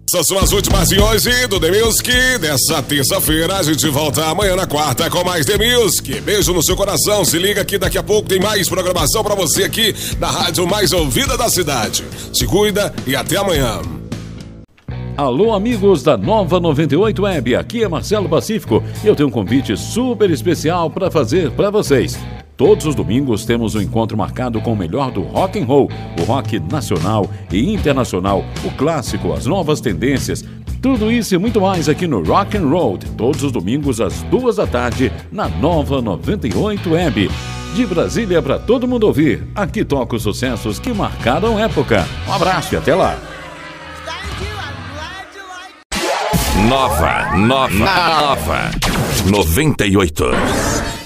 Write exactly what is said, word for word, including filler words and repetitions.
Essas são as últimas de hoje do The Music. Dessa terça-feira, a gente volta amanhã na quarta com mais The Music. Beijo no seu coração. Se liga que daqui a pouco tem mais programação pra você aqui na rádio mais ouvida da cidade. Se cuida e até amanhã. Alô, amigos da Nova noventa e oito Web. Aqui é Marcelo Pacífico e eu tenho um convite super especial para fazer para vocês. Todos os domingos temos um encontro marcado com o melhor do rock and roll, o rock nacional e internacional, o clássico, as novas tendências, tudo isso e muito mais aqui no Rock and Roll, todos os domingos às duas da tarde na Nova noventa e oito Web. De Brasília para todo mundo ouvir, aqui toca os sucessos que marcaram época. Um abraço e até lá. Nova, nova, nova noventa e oito.